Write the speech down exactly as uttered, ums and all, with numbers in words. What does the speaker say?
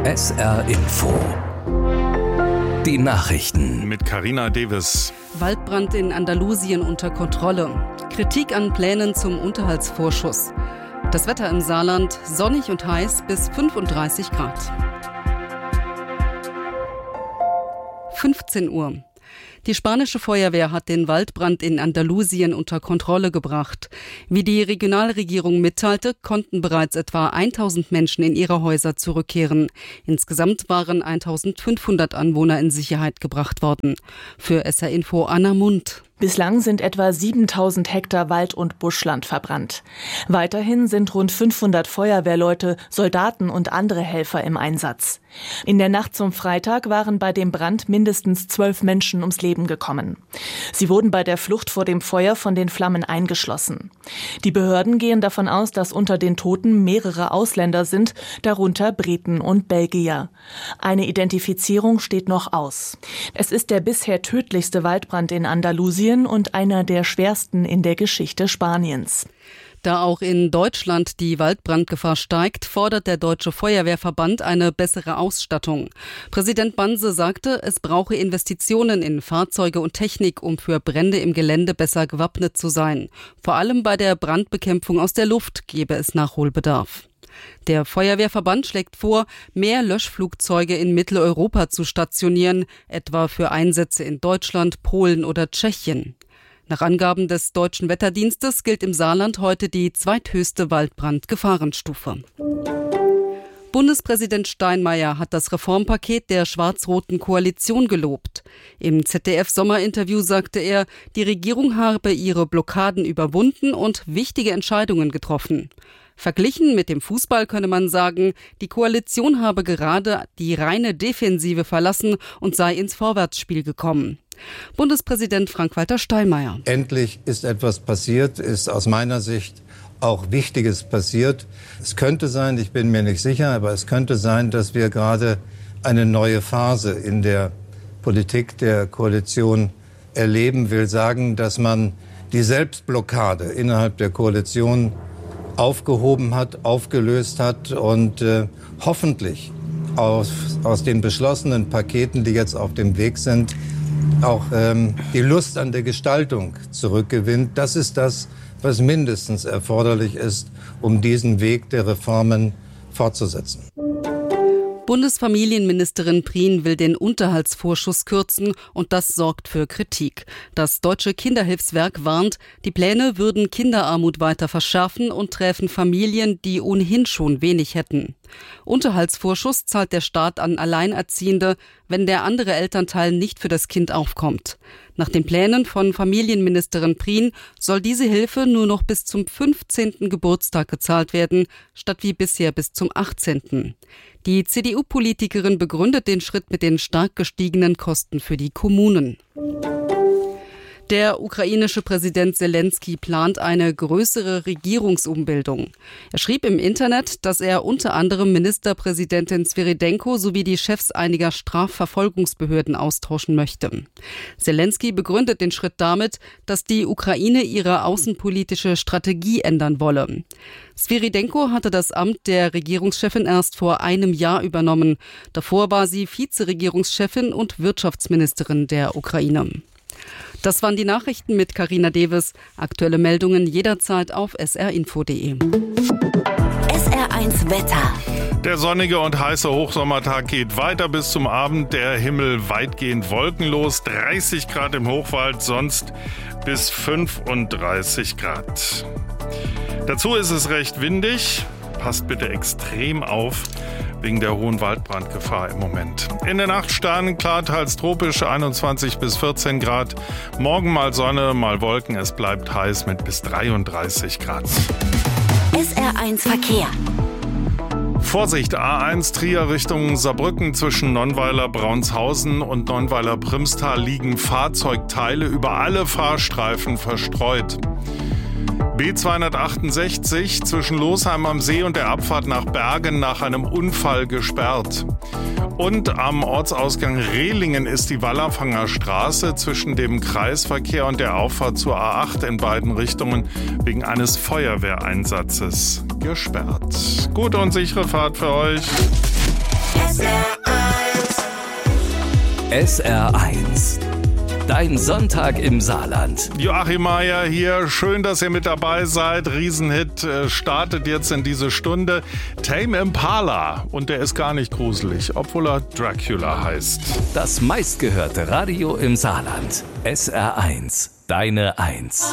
S R Info. Die Nachrichten. Mit Carina Davis. Waldbrand in Andalusien unter Kontrolle. Kritik an Plänen zum Unterhaltsvorschuss. Das Wetter im Saarland sonnig und heiß bis fünfunddreißig Grad. fünfzehn Uhr. Die spanische Feuerwehr hat den Waldbrand in Andalusien unter Kontrolle gebracht. Wie die Regionalregierung mitteilte, konnten bereits etwa tausend Menschen in ihre Häuser zurückkehren. Insgesamt waren eintausendfünfhundert Anwohner in Sicherheit gebracht worden. Für S R Info Anna Mund. Bislang sind etwa siebentausend Hektar Wald- und Buschland verbrannt. Weiterhin sind rund fünfhundert Feuerwehrleute, Soldaten und andere Helfer im Einsatz. In der Nacht zum Freitag waren bei dem Brand mindestens zwölf Menschen ums Leben gekommen. Sie wurden bei der Flucht vor dem Feuer von den Flammen eingeschlossen. Die Behörden gehen davon aus, dass unter den Toten mehrere Ausländer sind, darunter Briten und Belgier. Eine Identifizierung steht noch aus. Es ist der bisher tödlichste Waldbrand in Andalusien und einer der schwersten in der Geschichte Spaniens. Da auch in Deutschland die Waldbrandgefahr steigt, fordert der Deutsche Feuerwehrverband eine bessere Ausstattung. Präsident Banse sagte, es brauche Investitionen in Fahrzeuge und Technik, um für Brände im Gelände besser gewappnet zu sein. Vor allem bei der Brandbekämpfung aus der Luft gebe es Nachholbedarf. Der Feuerwehrverband schlägt vor, mehr Löschflugzeuge in Mitteleuropa zu stationieren, etwa für Einsätze in Deutschland, Polen oder Tschechien. Nach Angaben des Deutschen Wetterdienstes gilt im Saarland heute die zweithöchste Waldbrandgefahrenstufe. Bundespräsident Steinmeier hat das Reformpaket der schwarz-roten Koalition gelobt. Im Z D F-Sommerinterview sagte er, die Regierung habe ihre Blockaden überwunden und wichtige Entscheidungen getroffen. Verglichen mit dem Fußball könne man sagen, die Koalition habe gerade die reine Defensive verlassen und sei ins Vorwärtsspiel gekommen. Bundespräsident Frank-Walter Steinmeier. Endlich ist etwas passiert, ist aus meiner Sicht auch Wichtiges passiert. Es könnte sein, ich bin mir nicht sicher, aber es könnte sein, dass wir gerade eine neue Phase in der Politik der Koalition erleben. Will sagen, dass man die Selbstblockade innerhalb der Koalition aufgehoben hat, aufgelöst hat und äh, hoffentlich aus, aus den beschlossenen Paketen, die jetzt auf dem Weg sind, auch ähm, die Lust an der Gestaltung zurückgewinnt. Das ist das, was mindestens erforderlich ist, um diesen Weg der Reformen fortzusetzen. Bundesfamilienministerin Prien will den Unterhaltsvorschuss kürzen und das sorgt für Kritik. Das Deutsche Kinderhilfswerk warnt, die Pläne würden Kinderarmut weiter verschärfen und träfen Familien, die ohnehin schon wenig hätten. Unterhaltsvorschuss zahlt der Staat an Alleinerziehende, wenn der andere Elternteil nicht für das Kind aufkommt. Nach den Plänen von Familienministerin Prien soll diese Hilfe nur noch bis zum fünfzehnten Geburtstag gezahlt werden, statt wie bisher bis zum achtzehnten Die C D U-Politikerin begründet den Schritt mit den stark gestiegenen Kosten für die Kommunen. Der ukrainische Präsident Selensky plant eine größere Regierungsumbildung. Er schrieb im Internet, dass er unter anderem Ministerpräsidentin Svyrydenko sowie die Chefs einiger Strafverfolgungsbehörden austauschen möchte. Selensky begründet den Schritt damit, dass die Ukraine ihre außenpolitische Strategie ändern wolle. Svyrydenko hatte das Amt der Regierungschefin erst vor einem Jahr übernommen. Davor war sie Vizeregierungschefin und Wirtschaftsministerin der Ukraine. Das waren die Nachrichten mit Carina Davis. Aktuelle Meldungen jederzeit auf s r info punkt d e. S R eins Wetter. Der sonnige und heiße Hochsommertag geht weiter bis zum Abend. Der Himmel weitgehend wolkenlos. dreißig Grad im Hochwald, sonst bis fünfunddreißig Grad. Dazu ist es recht windig. Passt bitte extrem auf wegen der hohen Waldbrandgefahr im Moment. In der Nacht sternenklar, teils tropisch, einundzwanzig bis vierzehn Grad. Morgen mal Sonne, mal Wolken. Es bleibt heiß mit bis dreiunddreißig Grad. S R eins Verkehr. Vorsicht, A eins Trier Richtung Saarbrücken zwischen Nonnweiler Braunshausen und Nonnweiler Primstal liegen Fahrzeugteile über alle Fahrstreifen verstreut. B zweihundertachtundsechzig zwischen Losheim am See und der Abfahrt nach Bergen nach einem Unfall gesperrt. Und am Ortsausgang Rehlingen ist die Wallerfanger Straße zwischen dem Kreisverkehr und der Auffahrt zur A acht in beiden Richtungen wegen eines Feuerwehreinsatzes gesperrt. Gute und sichere Fahrt für euch. S R eins. S R eins. Dein Sonntag im Saarland. Joachim Meier hier. Schön, dass ihr mit dabei seid. Riesenhit äh, startet jetzt in diese Stunde. Tame Impala. Und der ist gar nicht gruselig, obwohl er Dracula heißt. Das meistgehörte Radio im Saarland. S R eins. Deine Eins.